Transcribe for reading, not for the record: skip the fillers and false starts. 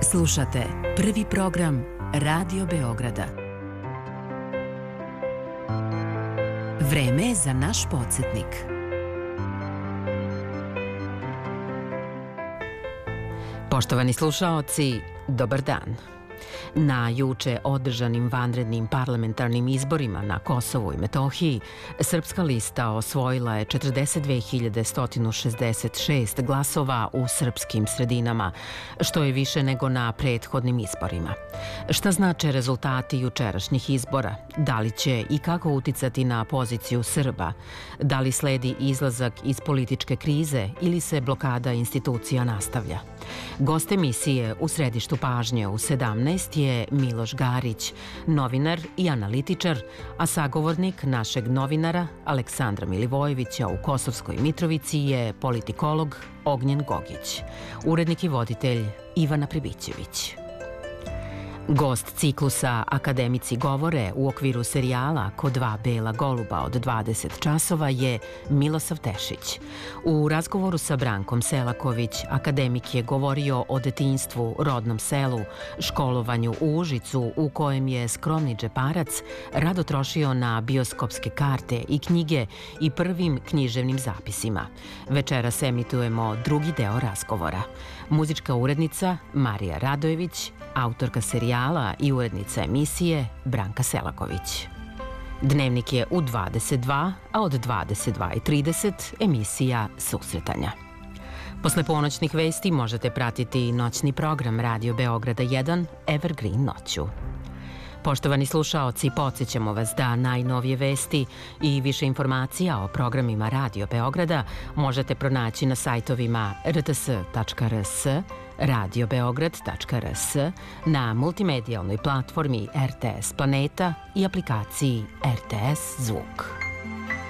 Slušate prvi program Radio Beograda. Vreme je za naš podsjetnik. Poštovani slušaoci, dobar dan. Na juče održanim vanrednim parlamentarnim izborima na Kosovu i Metohiji, Srpska lista osvojila je 42.166 glasova u srpskim sredinama, što je više nego na prethodnim izborima. Šta znače rezultati jučerašnjih izbora? Da li će i kako uticati na poziciju Srba? Da li sledi izlazak iz političke krize ili se blokada institucija nastavlja? Gost emisije u središtu pažnje u 17 je Miloš Garić, novinar i analitičar, a sagovornik našeg novinara Aleksandra Milivojevića u Kosovskoj Mitrovici je politikolog Ognjen Gogić, urednik i voditelj Ivana Pribićević. Gost ciklusa Akademici govore u okviru serijala Ko dva bela goluba od 20 časova je Milosav Tešić. U razgovoru sa Brankom Selaković, akademik je govorio o detinjstvu, rodnom selu, školovanju u Užicu u kojem je skromni džeparac rado trošio na bioskopske karte i knjige i prvim književnim zapisima. Večeras emitujemo drugi deo razgovora. Muzička urednica Marija Radojević, autorka serijala i urednica emisije Branka Selaković. Dnevnik je u 22, a od 22:30 emisija Susretanja. Posle ponoćnih vesti možete pratiti noćni program Radio Beograda 1 Evergreen noću. Poštovani slušaoci, podsjećamo vas da najnovije vesti i više informacija o programima Radio Beograda možete pronaći na sajtovima rts.rs, radiobeograd.rs, na multimedijalnoj platformi RTS Planeta i aplikaciji RTS Zvuk.